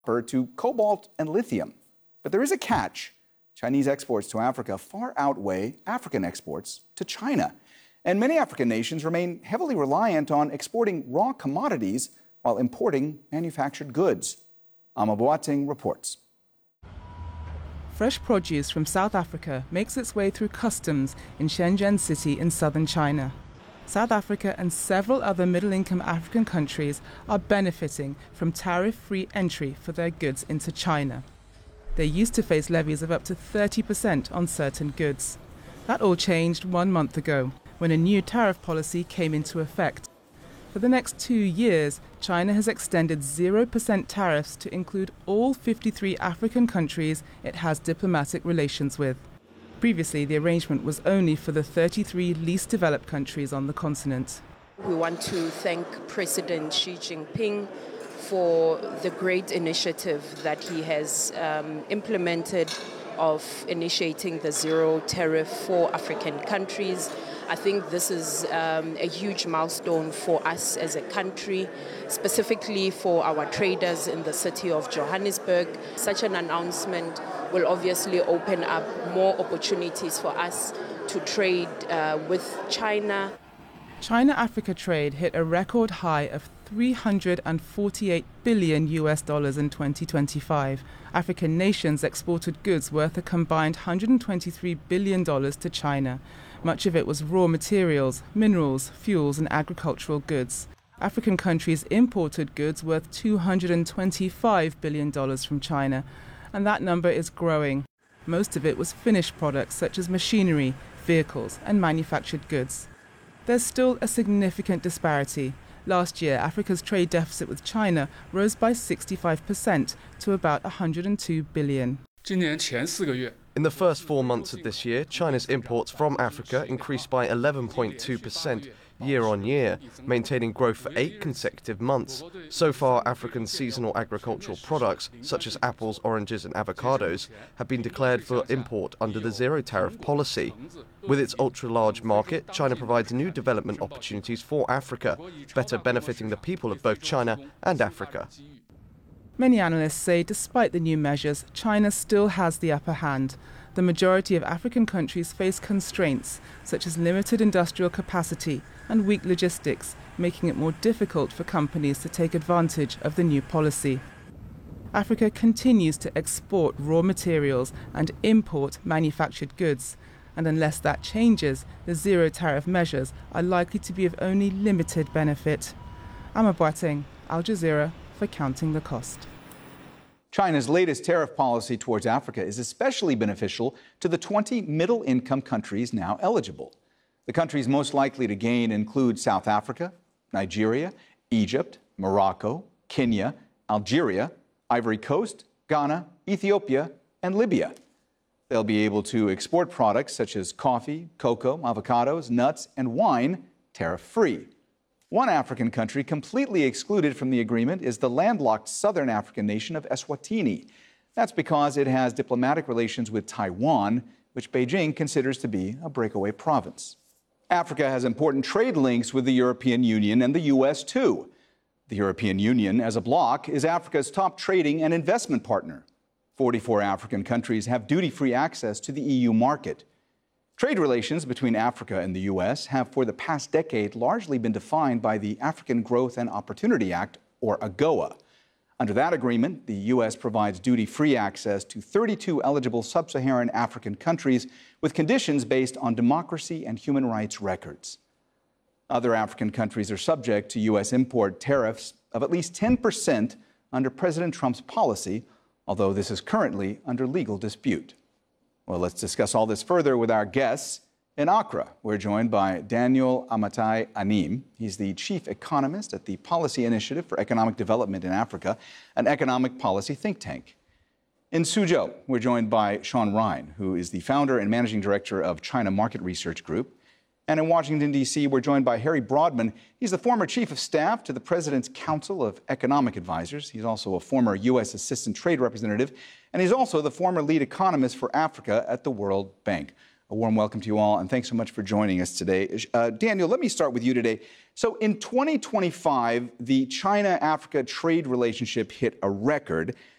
to cobalt and lithium. But there is a catch. Chinese exports to Africa far outweigh African exports to China. And many African nations remain heavily reliant on exporting raw commodities while importing manufactured goods. Ama Boateng reports. Fresh produce from South Africa makes its way through customs in Shenzhen City in southern China. South Africa and several other middle-income African countries are benefiting from tariff-free entry for their goods into China. They used to face levies of up to 30% on certain goods. That all changed 1 month ago, when a new tariff policy came into effect. For the next 2 years, China has extended 0% tariffs to include all 53 African countries it has diplomatic relations with. Previously, the arrangement was only for the 33 least developed countries on the continent. We want to thank President Xi Jinping for the great initiative that he has implemented of initiating the zero tariff for African countries. I think this is a huge milestone for us as a country, specifically for our traders in the city of Johannesburg. Such an announcement will obviously open up more opportunities for us to trade with China. China-Africa trade hit a record high of $348 billion in 2025. African nations exported goods worth a combined $123 billion to China. Much of it was raw materials, minerals, fuels and agricultural goods. African countries imported goods worth $225 billion from China, and that number is growing. Most of it was finished products such as machinery, vehicles and manufactured goods. There's still a significant disparity. Last year, Africa's trade deficit with China rose by 65% to about $102 billion. In the first 4 months of this year, China's imports from Africa increased by 11.2% year-on-year, maintaining growth for 8 consecutive months. So far, African seasonal agricultural products, such as apples, oranges and avocados, have been declared for import under the zero-tariff policy. With its ultra-large market, China provides new development opportunities for Africa, better benefiting the people of both China and Africa. Many analysts say despite the new measures, China still has the upper hand. The majority of African countries face constraints, such as limited industrial capacity and weak logistics, making it more difficult for companies to take advantage of the new policy. Africa continues to export raw materials and import manufactured goods, and unless that changes, the zero-tariff measures are likely to be of only limited benefit. Ama Boateng, Al Jazeera, for Counting the Cost. China's latest tariff policy towards Africa is especially beneficial to the 20 middle-income countries now eligible. The countries most likely to gain include South Africa, Nigeria, Egypt, Morocco, Kenya, Algeria, Ivory Coast, Ghana, Ethiopia, and Libya. They'll be able to export products such as coffee, cocoa, avocados, nuts, and wine tariff-free. One African country completely excluded from the agreement is the landlocked southern African nation of Eswatini. That's because it has diplomatic relations with Taiwan, which Beijing considers to be a breakaway province. Africa has important trade links with the European Union and the U.S. too. The European Union, as a bloc, is Africa's top trading and investment partner. 44 African countries have duty-free access to the EU market. Trade relations between Africa and the U.S. have for the past decade largely been defined by the African Growth and Opportunity Act, or AGOA. Under that agreement, the U.S. provides duty-free access to 32 eligible sub-Saharan African countries with conditions based on democracy and human rights records. Other African countries are subject to U.S. import tariffs of at least 10% under President Trump's policy, although this is currently under legal dispute. Well, let's discuss all this further with our guests. In Accra, we're joined by Daniel Amatai Anim. He's the chief economist at the Policy Initiative for Economic Development in Africa, an economic policy think tank. In Suzhou, we're joined by Sean Ryan, who is the founder and managing director of China Market Research Group. And in Washington, D.C., we're joined by Harry Broadman. He's the former chief of staff to the President's Council of Economic Advisors. He's also a former U.S. Assistant Trade Representative, and he's also the former lead economist for Africa at the World Bank. A warm welcome to you all, and thanks so much for joining us today. Daniel, let me start with you today. So in 2025, the China-Africa trade relationship hit a record.